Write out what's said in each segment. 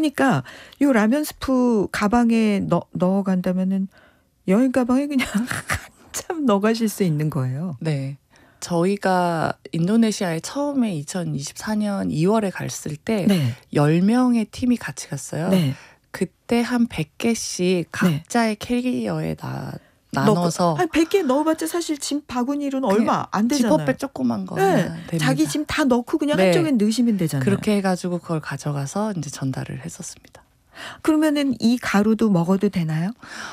그러니까 요 라면 스프 가방에 넣어간다면은 여행 가방에 그냥 한참 넣어가실 수 있는 거예요. 네. 저희가 인도네시아에 처음에 2024년 2월에 갔을 때 네. 10명의 팀이 같이 갔어요. 네. 그때 한 100개씩 각자의 캐리어에 나눠서 한 100개 넣어봤자 사실 짐 바구니로는 얼마 안 되잖아요. 지퍼백 조그만 거 네. 하나 됩니다. 자기 짐 다 넣고 그냥 네. 한쪽에 넣으시면 되잖아요. 그렇게 해가지고 그걸 가져가서 이제 전달을 했었습니다. 그러면은 이 가루도 먹어도 되나요?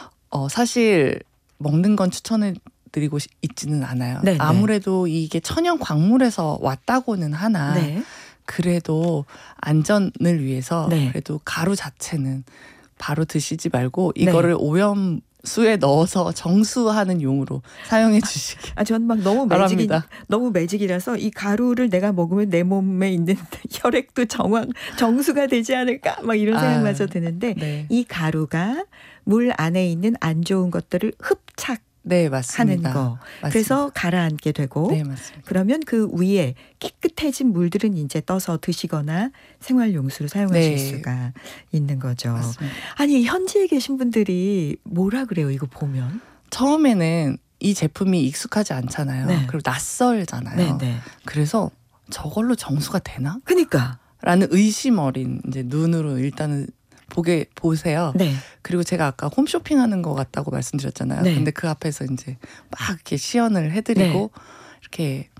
사실 먹는 건 추천을 드리고 있지는 않아요. 네, 아무래도 이게 천연 광물에서 왔다고는 하나 네. 그래도 안전을 위해서 네. 그래도 가루 자체는 바로 드시지 말고 이거를 오염수에 넣어서 정수하는 용으로 사용해 주시기 전 막 바랍니다. 너무 매직이라서 이 가루를 내가 먹으면 내 몸에 있는 혈액도 정수가 되지 않을까 막 이런 생각마저 드는데 네. 이 가루가 물 안에 있는 안 좋은 것들을 흡착 네, 맞습니다. 하는 거. 맞습니다. 그래서 가라앉게 되고 네, 맞습니다. 그러면 그 위에 깨끗해진 물들은 이제 떠서 드시거나 생활용수로 사용하실 네. 수가 있는 거죠. 맞습니다. 아니 현지에 계신 분들이 뭐라 그래요 이거 보면? 처음에는 이 제품이 익숙하지 않잖아요. 네. 그리고 낯설잖아요. 네, 네. 그래서 저걸로 정수가 되나? 그러니까. 라는 의심 어린 이제 눈으로 일단은 보세요. 네. 그리고 제가 아까 홈쇼핑하는 것 같다고 말씀드렸잖아요. 네. 근데 그 앞에서 이제 막 이렇게 시연을 해드리고 이렇게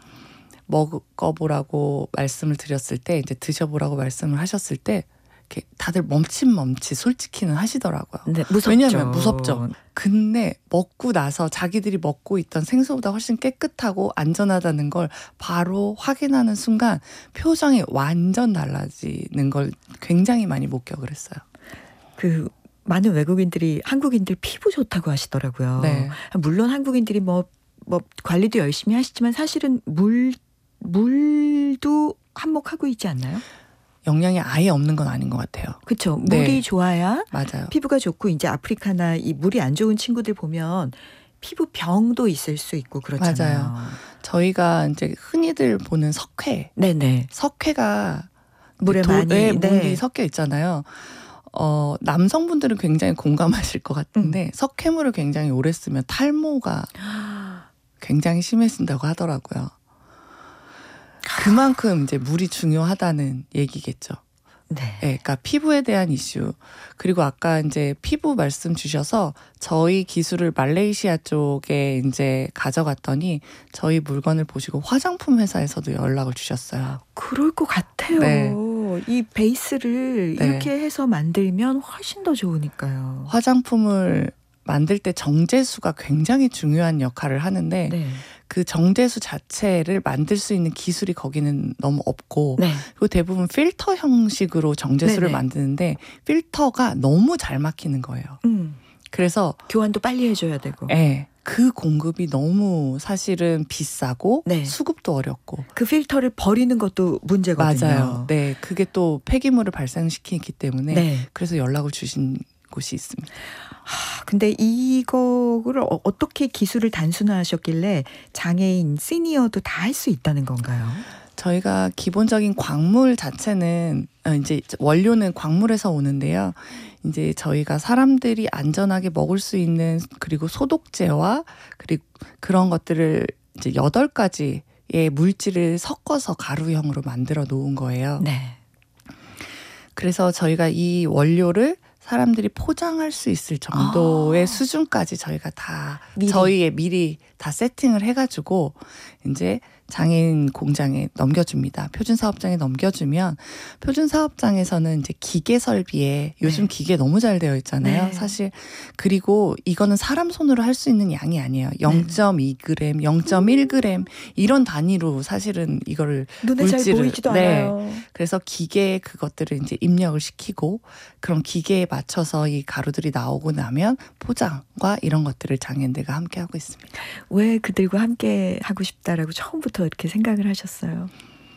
먹어보라고 말씀을 드렸을 때 이제 드셔보라고 말씀을 하셨을 때 이렇게 다들 멈칫 솔직히는 하시더라고요. 네, 무섭죠. 왜냐하면 무섭죠. 근데 먹고 나서 자기들이 먹고 있던 생수보다 훨씬 깨끗하고 안전하다는 걸 바로 확인하는 순간 표정이 완전 달라지는 걸 굉장히 많이 목격을 했어요. 그 많은 외국인들이 한국인들 피부 좋다고 하시더라고요. 네. 물론 한국인들이 뭐 관리도 열심히 하시지만 사실은 물도 한몫하고 있지 않나요? 영양이 아예 없는 건 아닌 것 같아요. 그렇죠. 물이 네. 좋아야 맞아요. 피부가 좋고 이제 아프리카나 이 물이 안 좋은 친구들 보면 피부병도 있을 수 있고 그렇잖아요. 맞아요. 저희가 이제 흔히들 보는 석회. 네네. 석회가 물에 많이 물이 섞여 있잖아요. 남성분들은 굉장히 공감하실 것 같은데 석회물을 굉장히 오래 쓰면 탈모가 굉장히 심해진다고 하더라고요. 그만큼 이제 물이 중요하다는 얘기겠죠. 네. 네, 그러니까 피부에 대한 이슈. 그리고 아까 이제 피부 말씀 주셔서 저희 기술을 말레이시아 쪽에 이제 가져갔더니 저희 물건을 보시고 화장품 회사에서도 연락을 주셨어요. 그럴 것 같아요. 네. 이 베이스를 네. 이렇게 해서 만들면 훨씬 더 좋으니까요. 화장품을 만들 때 정제수가 굉장히 중요한 역할을 하는데 네. 그 정제수 자체를 만들 수 있는 기술이 거기는 너무 없고 네. 그리고 대부분 필터 형식으로 정제수를 네네. 만드는데 필터가 너무 잘 막히는 거예요. 그래서 교환도 빨리 해줘야 되고. 네, 그 공급이 너무 사실은 비싸고 네. 수급도 어렵고 그 필터를 버리는 것도 문제거든요. 맞아요. 네, 그게 또 폐기물을 발생시키기 때문에 네. 그래서 연락을 주신 곳이 있습니다. 근데 이거를 어떻게 기술을 단순화하셨길래 장애인, 시니어도 다 할 수 있다는 건가요? 저희가 기본적인 광물 자체는 이제 원료는 광물에서 오는데요. 이제 저희가 사람들이 안전하게 먹을 수 있는 그리고 소독제와 그리고 그런 것들을 이제 8가지의 물질을 섞어서 가루형으로 만들어 놓은 거예요. 네. 그래서 저희가 이 원료를 사람들이 포장할 수 있을 정도의 수준까지 저희가 다 미리 다 세팅을 해가지고 이제 장애인 공장에 넘겨줍니다. 표준 사업장에 넘겨주면 표준 사업장에서는 이제 기계 설비에 요즘 기계 너무 잘 되어 있잖아요. 네. 사실 그리고 이거는 사람 손으로 할 수 있는 양이 아니에요. 0.2g, 0.1g 이런 단위로 사실은 이거를 눈에 잘 보이지도 않아요. 그래서 기계에 그것들을 이제 입력을 시키고 그런 기계에 맞춰서 이 가루들이 나오고 나면 포장과 이런 것들을 장애인들과 함께 하고 있습니다. 왜 그들과 함께 하고 싶다라고 처음부터 이렇게 생각을 하셨어요?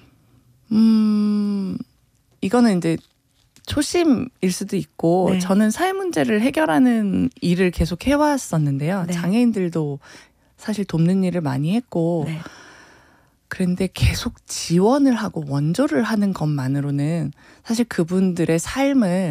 이거는 이제 초심일 수도 있고 네. 저는 사회 문제를 해결하는 일을 계속 해왔었는데요. 네. 장애인들도 사실 돕는 일을 많이 했고 네. 그런데 계속 지원을 하고 원조를 하는 것만으로는 사실 그분들의 삶을